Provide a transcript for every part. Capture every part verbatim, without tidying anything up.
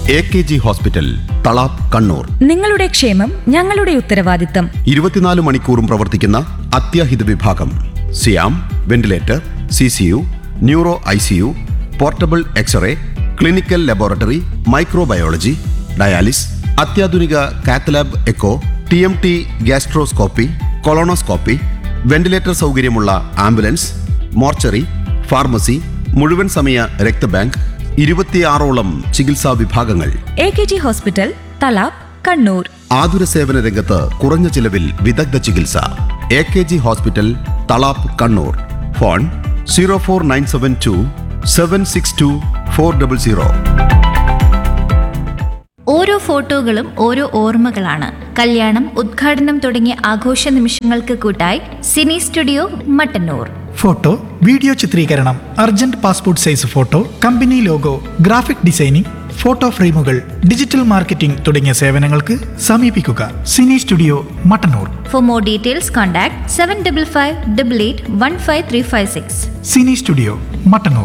A K G hospital, Thalap, Kannur. നിങ്ങളുടെ ക്ഷേമം ഞങ്ങളുടെ ഉത്തരവാദിത്തം. ഇരുപത്തിനാല് മണിക്കൂറും പ്രവർത്തിക്കുന്ന അത്യാഹിത വിഭാഗം. സിയാം, ventilator, C C U, neuro I C U, portable x-ray, clinical laboratory, microbiology, dialysis, അത്യാധുനിക cath lab echo, T M T, gastroscopy, colonoscopy, ventilator സൗകര്യമുള്ള ആംബുലൻസ്, മോർച്ചറി, ഫാർമസി, മുഴുവൻ സമയ രക്തബാങ്ക്, ഇരുപത്തിയാറോളം ചികിത്സാ വിഭാഗങ്ങൾ. A K G hospital, Thalap, Kannur. ആതുര സേവന രംഗത്ത് കുറഞ്ഞ ചിലവിൽ വിദഗ്ധ ചികിത്സ. A K G hospital, Thalap, Kannur. Phone zero four nine seven to seven six to four double zero. ഓരോ ഫോട്ടോകളും ഓരോ ഓർമ്മകളാണ്. കല്യാണം, ഉദ്ഘാടനം തുടങ്ങിയ ആഘോഷ നിമിഷങ്ങൾക്ക് കൂട്ടായി Sini studio Mattannur. Photo, video ചിത്രീകരണം, urgent passport size photo, company logo, graphic designing, photo ഫ്രെയിമുകൾ, ഡിജിറ്റൽ മാർക്കറ്റിംഗ് തുടങ്ങിയ സേവനങ്ങൾക്ക് സമീപിക്കുക Sini studio Mattannur. For more details contact seven double five double eight one five three five six. Sini studio Mattannur.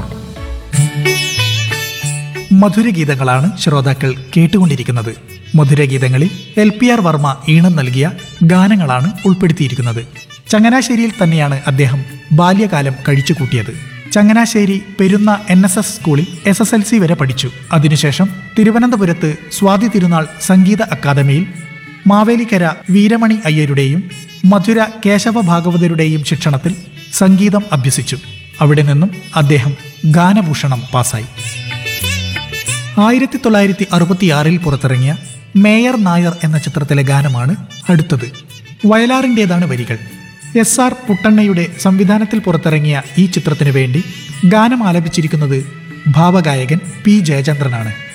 മധുരഗീതങ്ങളാണ് ശ്രോതാക്കൾ കേട്ടുകൊണ്ടിരിക്കുന്നത്. മധുരഗീതങ്ങളിൽ എൽ പി ആർ വർമ്മ ഈണം നൽകിയ ഗാനങ്ങളാണ് ഉൾപ്പെടുത്തിയിരിക്കുന്നത്. ചങ്ങനാശ്ശേരിയിൽ തന്നെയാണ് അദ്ദേഹം ബാല്യകാലം കഴിച്ചുകൂട്ടിയത്. Changanassery Perunna N S S സ്കൂളിൽ എസ് എസ് എൽ സി വരെ പഠിച്ചു. അതിനുശേഷം തിരുവനന്തപുരത്ത് സ്വാതി തിരുനാൾ സംഗീത അക്കാദമിയിൽ മാവേലിക്കര വീരമണി അയ്യരുടെയും മധുര കേശവ ഭാഗവതരുടെയും ശിക്ഷണത്തിൽ സംഗീതം അഭ്യസിച്ചു. അവിടെ നിന്നും അദ്ദേഹം ഗാനഭൂഷണം പാസായി. ആയിരത്തി തൊള്ളായിരത്തി അറുപത്തിയാറിൽ പുറത്തിറങ്ങിയ മേയർ നായർ എന്ന ചിത്രത്തിലെ ഗാനമാണ് അടുത്തത്. വയലാറിൻ്റെതാണ് വരികൾ. എസ് ആർ പുട്ടണ്ണയുടെ സംവിധാനത്തിൽ പുറത്തിറങ്ങിയ ഈ ചിത്രത്തിനു വേണ്ടി ഗാനം ആലപിച്ചിരിക്കുന്നത് ഭാവഗായകൻ പി ജയചന്ദ്രനാണ്.